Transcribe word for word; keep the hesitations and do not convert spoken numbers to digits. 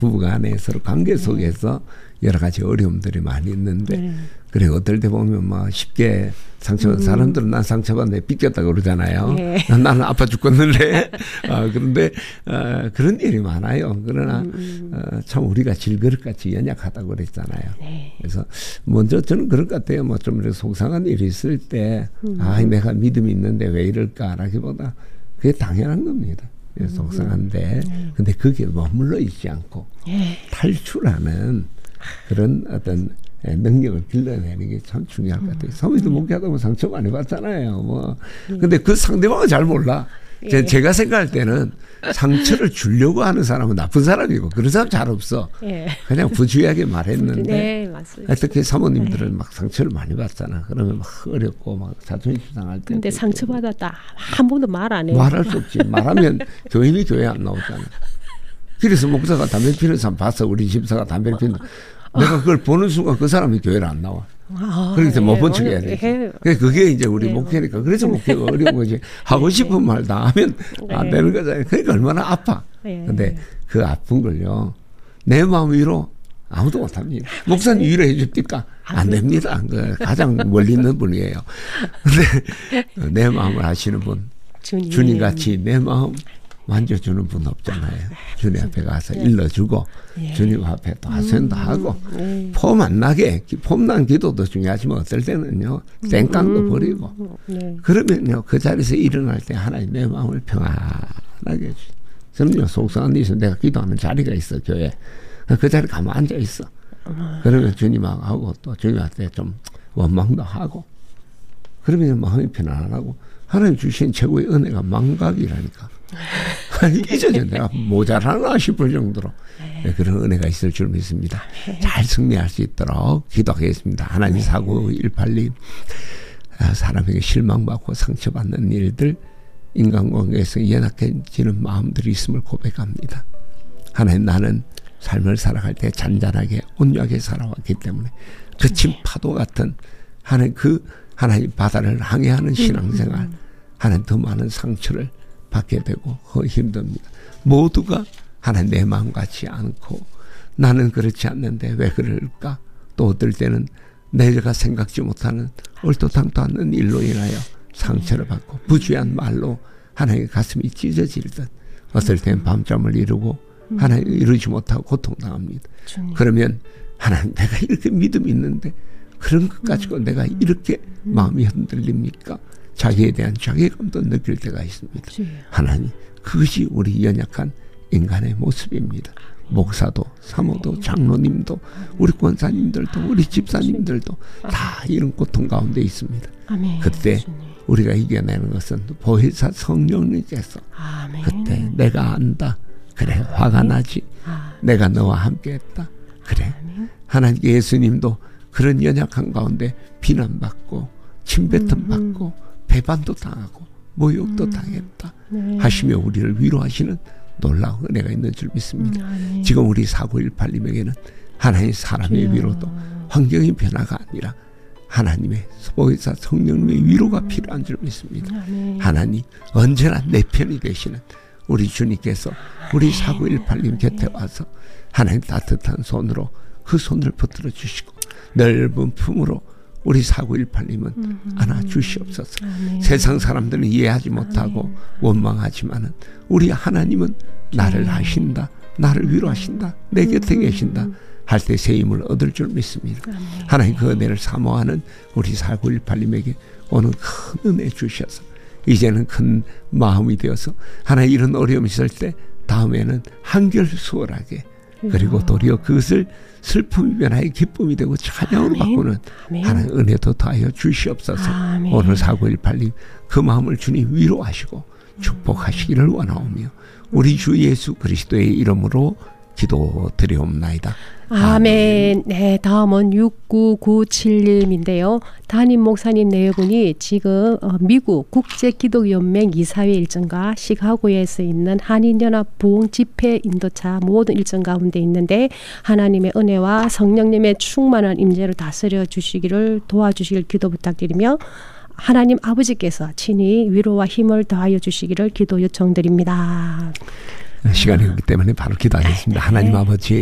부부간에 서로 관계 속에서 네. 여러 가지 어려움들이 많이 있는데 네. 그래 어떨 때 보면 막 쉽게 상처 음. 사람들은 난 상처받는데 삐꼈다 그러잖아요. 네. 나는 아파 죽겠는데 어, 그런데 어, 그런 일이 많아요. 그러나 음. 어, 참 우리가 질그릇같이 연약하다고 그랬잖아요. 네. 그래서 먼저 저는 그럴 것 같아요. 뭐 좀 속상한 일이 있을 때 음. 아 내가 믿음이 있는데 왜 이럴까라기보다 그게 당연한 겁니다. 속상한데 음. 근데 그게 머물러 있지 않고 네. 탈출하는 그런 어떤 능력을 길러내는 게 참 중요할 것 같아요. 음. 사모님도 목회하다 보면 상처 많이 받잖아요. 뭐. 음. 근데 그 상대방은 잘 몰라. 예. 제가 생각할 때는 상처를 주려고 하는 사람은 나쁜 사람이고 그런 사람 잘 없어. 예. 그냥 부주의하게 말했는데 네, 맞습니다. 특히 사모님들은 네. 막 상처를 많이 받잖아. 그러면 막 어렵고 막 자존심 상할 때. 근데 상처받았다 한 번도 말 안 해요. 말할 수 없지. 말하면 교인이 교회 안 나오잖아. 그래서 목사가 담배 피는 사람 봤어. 우리 집사가 담배를 피는 내가 그걸 보는 순간 그 사람이 교회를 안 나와. 아, 그렇기 때문에 못 본 척 해야 되지. 그게 이제 우리 예, 목회니까. 그래서 목회가 어려운 거지. 하고 싶은 예. 말 다 하면 안 예. 되는 거잖아요. 그러니까 얼마나 아파. 예. 근데 그 아픈 걸요. 내 마음 위로 아무도 못 합니다. 목사님 위로해 줍니까? 안 됩니다. 그 가장 멀리 있는 분이에요. 근데 내 마음을 아시는 분. 주님. 주님 같이 내 마음 만져주는 분 없잖아요. 주님 앞에 가서 네. 일러주고 예. 주님 앞에 또 하소연도 음, 하고 네. 폼 안 나게 폼난 기도도 중요하지만 어떨 때는요 땡깡도 음, 버리고 네. 그러면요 그 자리에서 일어날 때 하나님 내 마음을 평안하게 해주죠. 저는요 속상한 일이 있으면 내가 기도하는 자리가 있어 교회. 그 자리 가만 앉아 있어. 그러면 주님하고 또 주님한테 좀 원망도 하고 그러면 마음이 편안하고 하나님 주신 최고의 은혜가 망각이라니까. 아니 이제 내가 모자라나 싶을 정도로 네, 그런 은혜가 있을 줄 믿습니다. 잘 승리할 수 있도록 기도하겠습니다. 하나님 사구일팔님 사람에게 실망받고 상처받는 일들 인간관계에서 연약해지는 마음들이 있음을 고백합니다. 하나님 나는 삶을 살아갈 때 잔잔하게 온유하게 살아왔기 때문에 거친 파도 같은 하나님 그 하나님 바다를 항해하는 신앙생활 하나님 더 많은 상처를 받게 되고 힘듭니다. 모두가 하나님 내 마음 같지 않고 나는 그렇지 않는데 왜 그럴까? 또 어떨 때는 내가 생각지 못하는 얼토당토 않는 일로 인하여 상처를 받고 부주의한 말로 하나님의 가슴이 찢어질 듯 어떨 때는 밤잠을 이루고 하나님 이루지 못하고 고통당합니다. 그러면 하나님 내가 이렇게 믿음이 있는데 그런 것 가지고 내가 이렇게 마음이 흔들립니까? 자기에 대한 자괴감도 느낄 때가 있습니다. 하나님 그것이 우리 연약한 인간의 모습입니다. 목사도 사모도 장로님도 우리 권사님들도 우리 집사님들도 다 이런 고통 가운데 있습니다. 그때 우리가 이겨내는 것은 보혜사 성령님께서 그때 내가 안다. 그래 화가 나지. 내가 너와 함께했다. 그래 하나님 예수님도 그런 연약한 가운데 비난받고 침뱉음 받고 배반도 당하고 모욕도 음, 당했다 네. 하시며 우리를 위로하시는 놀라운 은혜가 있는 줄 믿습니다. 음, 지금 우리 사구일팔님에게는 하나님 사람의 귀여워. 위로도 환경의 변화가 아니라 하나님의 보혜사 성령님의 위로가 음, 필요한 줄 믿습니다. 음, 하나님 언제나 내 편이 되시는 우리 주님께서 우리 사구일팔님 곁에 와서 하나님 따뜻한 손으로 그 손을 붙들어 주시고 넓은 품으로 우리 사구일팔님은 음, 안아주시옵소서. 아멘. 세상 사람들은 이해하지 못하고 아멘. 원망하지만은 우리 하나님은 나를 하신다. 나를 위로하신다. 내 곁에 계신다. 할 때 새 힘을 얻을 줄 믿습니다. 아멘. 하나님 그 은혜를 사모하는 우리 사구일팔님에게 오늘 큰 은혜 주셔서 이제는 큰 마음이 되어서 하나님 이런 어려움이 있을 때 다음에는 한결 수월하게 그리고 도리어 그것을 슬픔이 변화의 기쁨이 되고 찬양으로 바꾸는 하나님 은혜도 더하여 주시옵소서. 아멘. 오늘 사구일팔님 그 마음을 주님 위로하시고 축복하시기를 원하오며 우리 주 예수 그리스도의 이름으로 기도드리옵나이다. 아멘. 네, 다음은 육구구칠님인데요. 담임 목사님 네 분이 지금 미국 국제기독연맹 이사회 일정과 시카고에서 있는 한인연합 부흥 집회 인도차 모든 일정 가운데 있는데 하나님의 은혜와 성령님의 충만한 임재를 다스려 주시기를 도와주시길 기도 부탁드리며 하나님 아버지께서 친히 위로와 힘을 더하여 주시기를 기도 요청드립니다. 시간이 없기 때문에 바로 기도하겠습니다. 네. 하나님 아버지